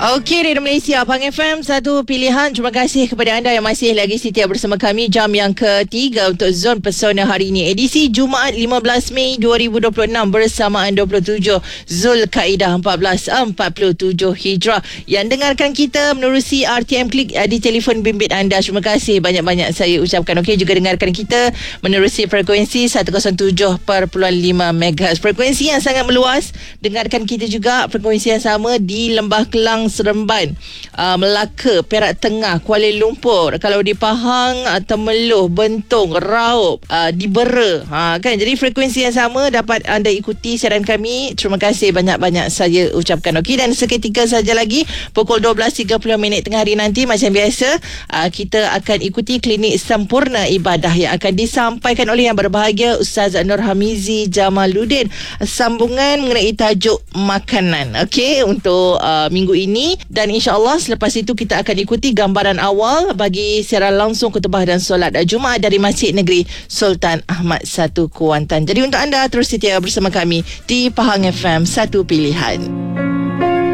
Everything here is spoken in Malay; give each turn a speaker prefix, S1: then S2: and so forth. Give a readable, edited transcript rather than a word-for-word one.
S1: Okey, Radio Malaysia, Pahang FM, satu pilihan. Terima kasih kepada anda yang masih lagi setia bersama kami. Jam yang ketiga untuk Zon Pesona hari ini. Edisi Jumaat 15 Mei 2026 bersamaan 27 Zulkaidah 1447 Hijrah. Yang dengarkan kita menerusi RTM Klik di telefon bimbit anda. Terima kasih banyak-banyak saya ucapkan. Okey, juga dengarkan kita menerusi frekuensi 107.5 MHz. Frekuensi yang sangat meluas. Dengarkan kita juga frekuensi yang sama di Lembah Kelang, Seremban, Melaka, Perak Tengah, Kuala Lumpur. Kalau di Pahang, Temeloh, Bentong, Raub, di Bera, kan. Jadi frekuensi yang sama dapat anda ikuti siaran kami. Terima kasih banyak-banyak saya ucapkan. Okey, dan seketika saja lagi pukul 12.30 tengah hari nanti, macam biasa, kita akan ikuti klinik sempurna ibadah yang akan disampaikan oleh yang berbahagia Ustaz Nur Hamizi Jamaluddin. Sambungan mengenai tajuk makanan, okey, untuk minggu ini. Dan insyaAllah selepas itu kita akan ikuti gambaran awal bagi siaran langsung khutbah dan solat Jumaat dari Masjid Negeri Sultan Ahmad 1 Kuantan. Jadi untuk anda terus setia bersama kami di Pahang FM, satu pilihan.